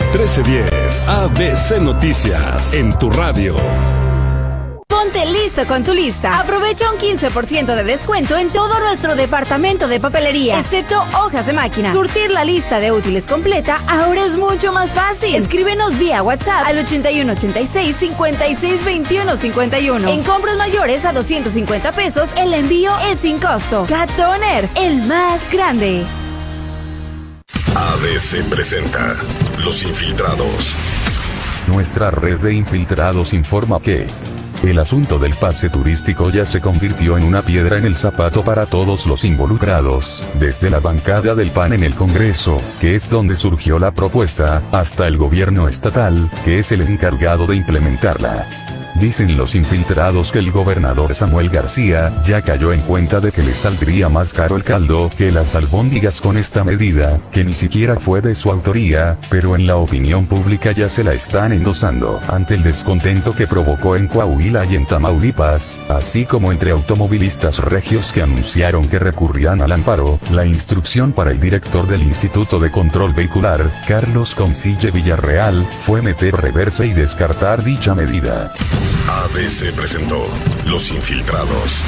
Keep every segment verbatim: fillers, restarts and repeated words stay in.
trece diez. A B C Noticias, en tu radio. Ponte listo con tu lista. Aprovecha un quince por ciento de descuento en todo nuestro departamento de papelería, excepto hojas de máquina. Surtir la lista de útiles completa ahora es mucho más fácil. Escríbenos vía WhatsApp al ochenta y uno ochenta y seis, cincuenta y seis veintiuno cincuenta y uno. En compras mayores a doscientos cincuenta pesos, el envío es sin costo. Cat Toner, el más grande. A B C presenta Los Infiltrados. Nuestra red de infiltrados informa que el asunto del pase turístico ya se convirtió en una piedra en el zapato para todos los involucrados, desde la bancada del P A N en el Congreso, que es donde surgió la propuesta, hasta el gobierno estatal, que es el encargado de implementarla. Dicen los infiltrados que el gobernador Samuel García ya cayó en cuenta de que le saldría más caro el caldo que las albóndigas con esta medida, que ni siquiera fue de su autoría, pero en la opinión pública ya se la están endosando, ante el descontento que provocó en Coahuila y en Tamaulipas, así como entre automovilistas regios que anunciaron que recurrían al amparo. La instrucción para el director del Instituto de Control Vehicular, Carlos Concille Villarreal, fue meter reversa y descartar dicha medida. A B C presentó Los Infiltrados.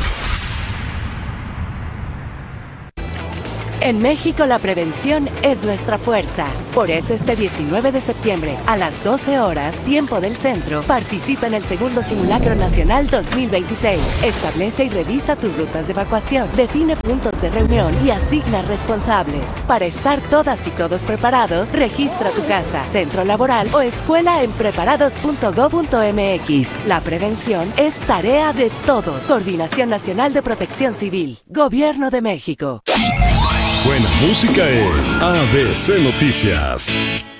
En México la prevención es nuestra fuerza. Por eso este diecinueve de septiembre, a las doce horas, tiempo del centro, participa en el segundo Simulacro Nacional dos mil veintiséis. Establece y revisa tus rutas de evacuación, define puntos de reunión y asigna responsables. Para estar todas y todos preparados, registra tu casa, centro laboral o escuela en preparados punto gob punto m x. La prevención es tarea de todos. Coordinación Nacional de Protección Civil. Gobierno de México. Buena música en A B C Noticias.